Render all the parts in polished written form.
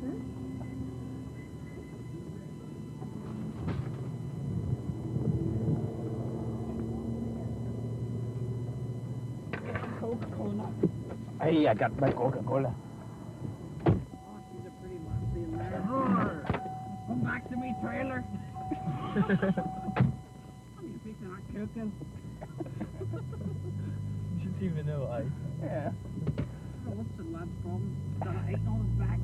Coca-Cola. Hey, I got my Coca-Cola. Oh, she's a pretty lassie in there. Come back to me, trailer. You think they're not cooking? You didn't even know I. Yeah. Oh, what's the lad's problem? Got an 8 on his back.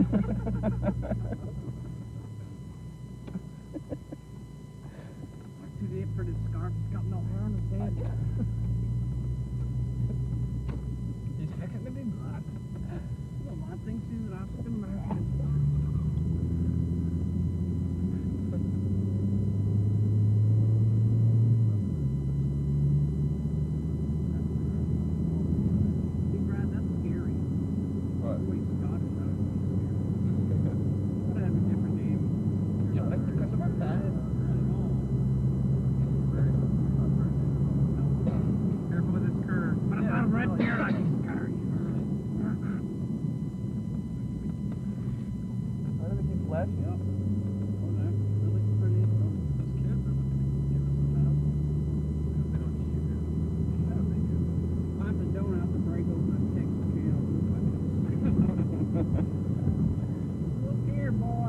Not too late for the scarf. He's got no hair on his head. He's hecking to be mad. The lad thinks he's an African American. See, Brad, that's scary. What? Wait, Scottish, that would be scary. Would have a different name. Yeah, like because of our dad. Careful with this curve. But it's not a red deer, I can scare you. Why do they keep flashing? Yep. Oh, no. That looks pretty. Those kids are looking to give us some help. They don't shoot it. Yeah, they do. I have to donut to break open that Texas can. Look here, boy.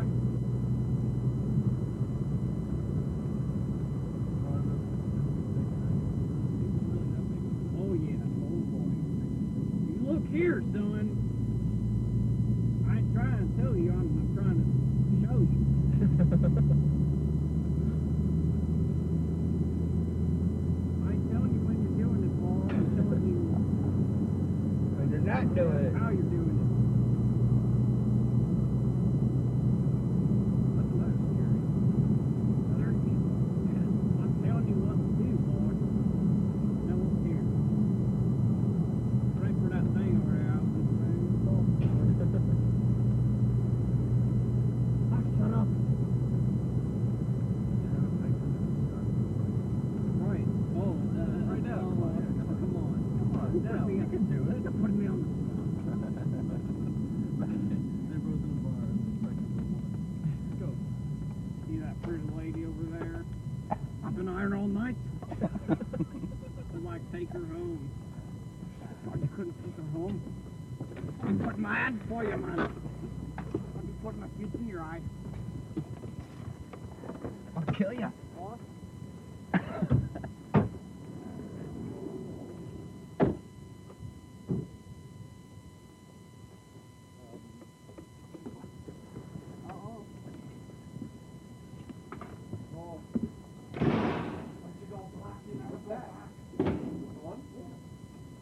Oh, yeah. Oh, boy. You look here, son. I ain't trying to tell you, I'm trying to show you. I ain't telling you when you're doing it, boy. I'm telling you When you're not doing it. how you're doing it. That's another scary. Scary people. I'm telling you what to do, boy. Now look here. Right for that thing over there. Ah, shut up. Right. Oh, Right now. come on. Come on, now. You can do it. You're putting me on the spot. They're both in the bar. Let's go. See that pretty lady over there? I've been ironing all night. I'd like to take her home. Oh, you couldn't take her home? I'm putting my hand for you, man. I'll be putting my fist in your eye. I'll kill ya. What?